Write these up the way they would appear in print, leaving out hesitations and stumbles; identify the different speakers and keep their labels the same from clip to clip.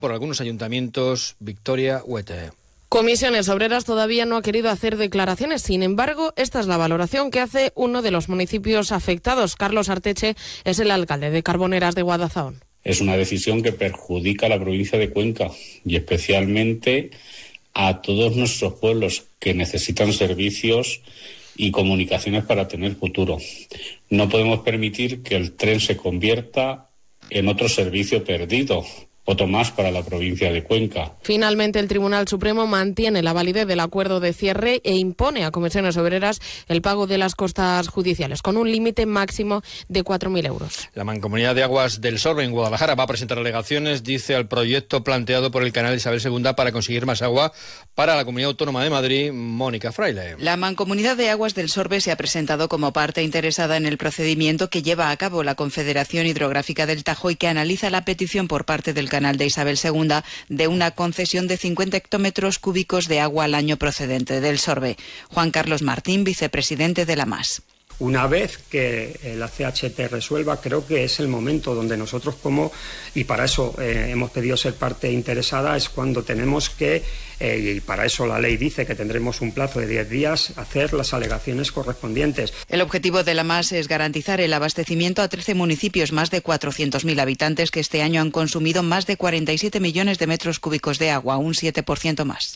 Speaker 1: por algunos ayuntamientos. Victoria Huete.
Speaker 2: Comisiones Obreras todavía no ha querido hacer declaraciones. Sin embargo, esta es la valoración que hace uno de los municipios afectados. Carlos Arteche es el alcalde de Carboneras de Guadalajara.
Speaker 3: Es una decisión que perjudica a la provincia de Cuenca y especialmente a todos nuestros pueblos que necesitan servicios y comunicaciones para tener futuro. No podemos permitir que el tren se convierta en otro servicio perdido, otro más para la provincia de Cuenca.
Speaker 2: Finalmente, el Tribunal Supremo mantiene la validez del acuerdo de cierre e impone a Comisiones Obreras el pago de las costas judiciales, con un límite máximo de 4.000 euros.
Speaker 1: La Mancomunidad de Aguas del Sorbe en Guadalajara va a presentar alegaciones, dice, al proyecto planteado por el canal Isabel II para conseguir más agua para la Comunidad Autónoma de Madrid. Mónica Fraile.
Speaker 4: La Mancomunidad de Aguas del Sorbe se ha presentado como parte interesada en el procedimiento que lleva a cabo la Confederación Hidrográfica del Tajo y que analiza la petición por parte del canal de Isabel II de una concesión de 50 hectómetros cúbicos de agua al año procedente del Sorbe. Juan Carlos Martín, vicepresidente de la MAS.
Speaker 5: Una vez que la CHT resuelva, creo que es el momento donde nosotros y para eso hemos pedido ser parte interesada, es cuando tenemos que, y para eso la ley dice que tendremos un plazo de 10 días, hacer las alegaciones correspondientes.
Speaker 4: El objetivo de la MAS es garantizar el abastecimiento a 13 municipios, más de 400.000 habitantes que este año han consumido más de 47 millones de metros cúbicos de agua, un 7% más.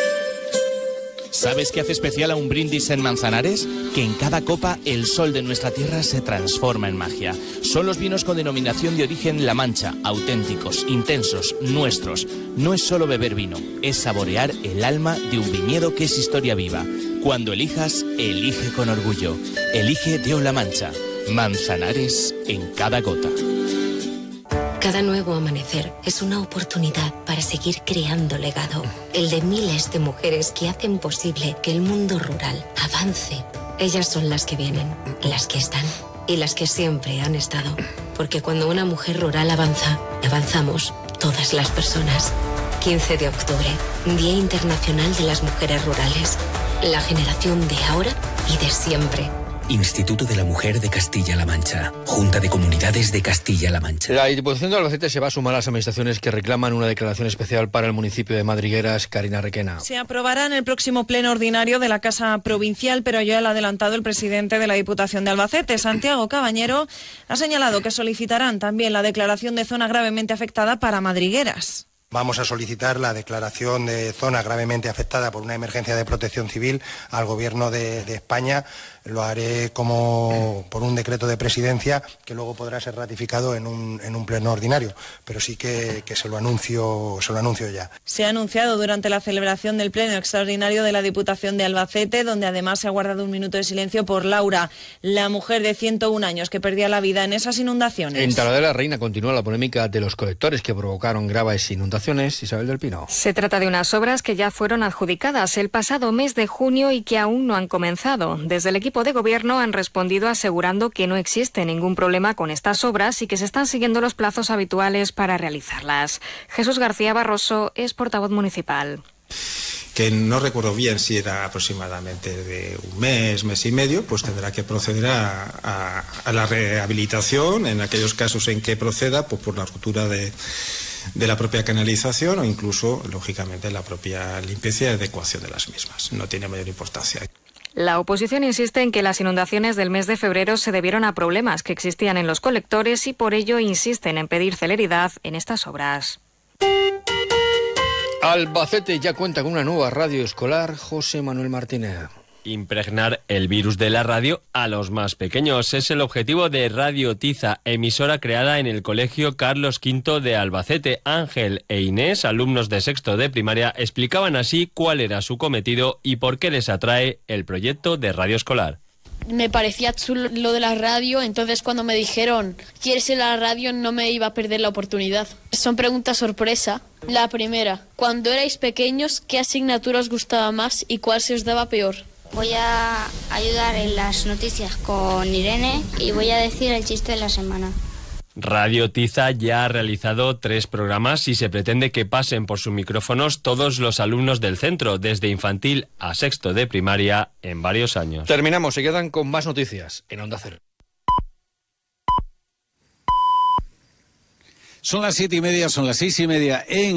Speaker 6: ¿Sabes qué hace especial a un brindis en Manzanares? Que en cada copa el sol de nuestra tierra se transforma en magia. Son los vinos con denominación de origen La Mancha, auténticos, intensos, nuestros. No es solo beber vino, es saborear el alma de un viñedo que es historia viva. Cuando elijas, elige con orgullo. Elige de La Mancha. Manzanares en cada gota.
Speaker 7: Cada nuevo amanecer es una oportunidad para seguir creando legado. El de miles de mujeres que hacen posible que el mundo rural avance. Ellas son las que vienen, las que están y las que siempre han estado. Porque cuando una mujer rural avanza, avanzamos todas las personas. 15 de octubre, Día Internacional de las Mujeres Rurales. La generación de ahora y de siempre.
Speaker 8: Instituto de la Mujer de Castilla-La Mancha. Junta de Comunidades de Castilla-La Mancha.
Speaker 1: La Diputación de Albacete se va a sumar a las administraciones que reclaman una declaración especial para el municipio de Madrigueras. Karina Requena.
Speaker 9: Se aprobará en el próximo pleno ordinario de la Casa Provincial, pero ya lo ha adelantado el presidente de la Diputación de Albacete, Santiago Cabañero, ha señalado que solicitarán también la declaración de zona gravemente afectada para Madrigueras.
Speaker 10: Vamos a solicitar la declaración de zona gravemente afectada por una emergencia de protección civil al Gobierno de España. Lo haré como por un decreto de presidencia que luego podrá ser ratificado en un pleno ordinario, pero sí que se lo anuncio ya.
Speaker 9: Se ha anunciado durante la celebración del pleno extraordinario de la Diputación de Albacete, donde además se ha guardado un minuto de silencio por Laura, la mujer de 101 años que perdía la vida en esas inundaciones.
Speaker 1: En Talavera de la Reina continúa la polémica de los colectores que provocaron graves inundaciones. Isabel del Pino.
Speaker 11: Se trata de unas obras que ya fueron adjudicadas el pasado mes de junio y que aún no han comenzado. Desde el equipo de gobierno han respondido asegurando que no existe ningún problema con estas obras y que se están siguiendo los plazos habituales para realizarlas. Jesús García Barroso es portavoz municipal.
Speaker 12: Que no recuerdo bien si era aproximadamente de un mes y medio, pues tendrá que proceder a la rehabilitación en aquellos casos en que proceda, pues por la ruptura de la propia canalización o incluso, lógicamente, la propia limpieza y adecuación de las mismas. No tiene mayor importancia.
Speaker 11: La oposición insiste en que las inundaciones del mes de febrero se debieron a problemas que existían en los colectores y por ello insisten en pedir celeridad en estas obras.
Speaker 1: Albacete ya cuenta con una nueva radio escolar. José Manuel Martínez.
Speaker 13: Impregnar el virus de la radio a los más pequeños es el objetivo de Radio Tiza, emisora creada en el Colegio Carlos V de Albacete. Ángel e Inés, alumnos de sexto de primaria, explicaban así cuál era su cometido y por qué les atrae el proyecto de radio escolar.
Speaker 14: Me parecía chulo lo de la radio, entonces cuando me dijeron ¿quieres ir a la radio? No me iba a perder la oportunidad. Son preguntas sorpresa. La primera, cuando erais pequeños, ¿qué asignatura os gustaba más y cuál se os daba peor?
Speaker 15: Voy a ayudar en las noticias con Irene y voy a decir el chiste de la semana.
Speaker 13: Radio Tiza ya ha realizado 3 programas y se pretende que pasen por sus micrófonos todos los alumnos del centro, desde infantil a sexto de primaria, en varios años.
Speaker 1: Terminamos, se quedan con más noticias en Onda Cero.
Speaker 16: Son las 7:30, son las 6:30 en